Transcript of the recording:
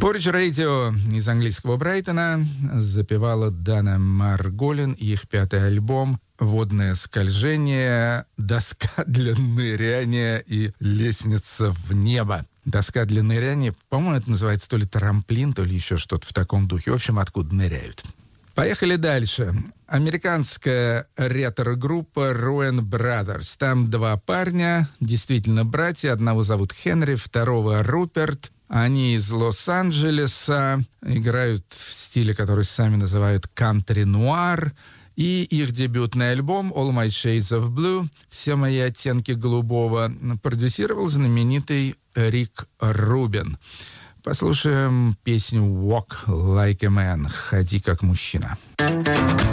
Porridge Radio из английского Брайтона запевала Дана Марголин, их 5-й альбом «Водное скольжение», «Доска для ныряния» и «Лестница в небо». Доска для ныряния, по-моему, это называется то ли трамплин, то ли еще что-то в таком духе. В общем, откуда ныряют. Поехали дальше. Американская ретро-группа Rowan Brothers. Там 2 парня, действительно братья. Одного зовут Хенри, второго Руперт. Они из Лос-Анджелеса, играют в стиле, который сами называют кантри-нуар. И их дебютный альбом «All My Shades of Blue», «Все мои оттенки голубого», продюсировал знаменитый Рик Рубин. Послушаем песню «Walk Like a Man», «Ходи как мужчина».